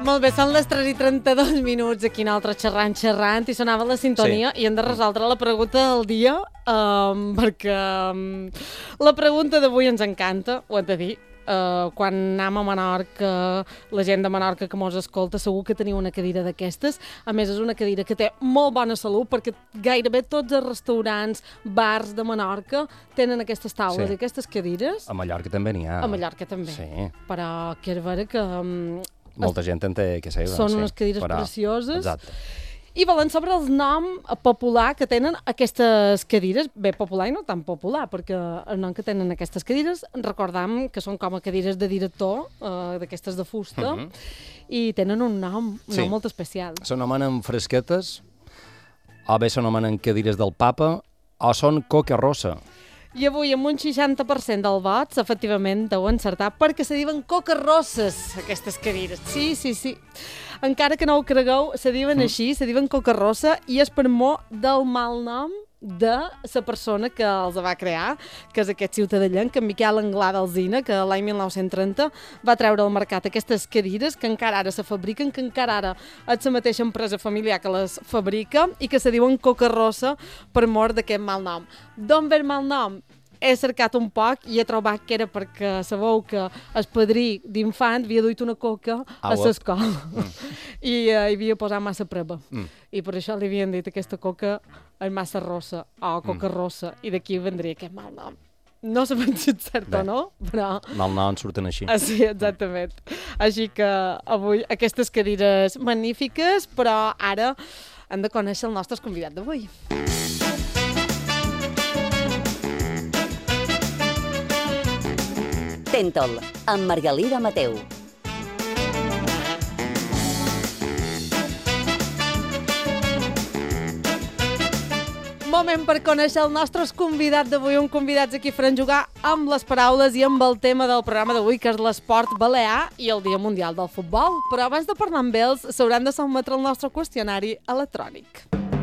Molt bé, són les 3:32 aquí nosaltres xerrant i sonava la sintonia i hem de resoldre la pregunta del dia perquè la pregunta d'avui ens encanta, ho hem de dir. Quan anem a Menorca, la gent de Menorca que mos escolta segur que teniu una cadira d'aquestes. A més, és una cadira que té molt bona salut perquè gairebé tots els restaurants, bars de Menorca tenen aquestes taules i aquestes cadires. A Mallorca també n'hi ha. A Mallorca també. Sí. Però quiero veure que... molta gent en té que seva. Són unes cadires precioses. Exacte. I volen saber el nom popular que tenen aquestes cadires. Bé, popular i no tan popular, perquè el nom que tenen aquestes cadires, recordam que són com a cadires de director, d'aquestes de fusta, i tenen un nom molt especial. S'anomenen fresquetes, o bé s'anomenen cadires del papa, o són coca rossa. I avui, amb un 60% dels vots, efectivament, deu encertar, perquè se diuen coques rosses, aquestes cadires. Sí. Encara que no ho cregueu, se diuen així, se diuen coca rossa, i és per mor del mal nom de la persona que els va crear, que és aquest ciutadellenc, en Miquel Anglada Alsina, que l'any 1930 va treure al mercat aquestes cadires que encara ara se fabriquen, que encara ara és la mateixa empresa familiar que les fabrica i que se diuen coca rossa per mor d'aquest mal nom. D'on ve el mal nom? He cercat un poc i he trobat que era perquè sabeu que el padrí d'infant havia duit una coca a l'escola i hi havia posat massa preva. I per això li havien dit aquesta coca és massa rossa o coca rossa, i d'aquí vendria aquest mal nom. No sabem si és cert o no, però... Mal nom surten així. Sí, exactament. Així que avui aquestes cadires magnífiques, però ara hem de conèixer el nostre convidat d'avui. Tentol, amb Margalida Mateu. Moment per conèixer el nostre convidat d'avui, un convidat aquí faran jugar amb les paraules i amb el tema del programa d'avui, que és l'esport balear i el Dia Mundial del Futbol. Però abans de parlar amb ells, s'hauran de sotmetre el nostre qüestionari electrònic.